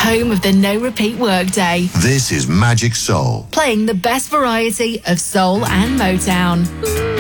home of the no repeat workday. This is Magic Soul. Playing the best variety of soul and Motown.